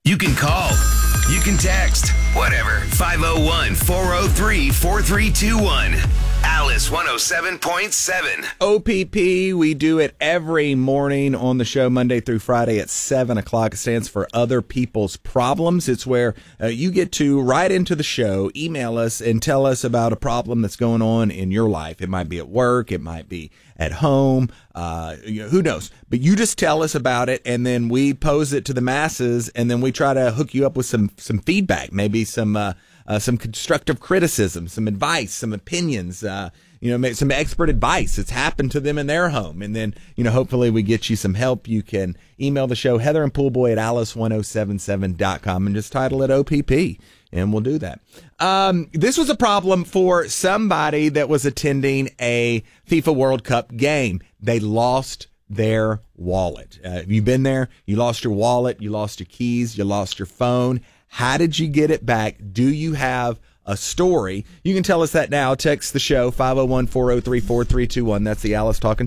You can call. You can text. Whatever. 501-403-4321. Alice 107.7. OPP, we do it every morning on the show, Monday through Friday at 7 o'clock. It stands for Other People's Problems. It's where you get to write into the show, email us, and tell us about a problem that's going on in your life. It might be at work. It might be at home. Who knows? But you just tell us about it, and then we pose it to the masses, and then we try to hook you up with some feedback, maybe some constructive criticism, some advice, some opinions, some expert advice that's happened to them in their home. And then, hopefully we get you some help. You can email the show, Heather and Poolboy at alice1077.com, and just title it OPP, and we'll do that. This was a problem for somebody that was attending a FIFA World Cup game. They lost their wallet. Have you been there? You lost your wallet, you lost your keys, you lost your phone. How did you get it back? Do you have a story? You can tell us that now. Text the show, 501-403-4321. That's the Alice Talking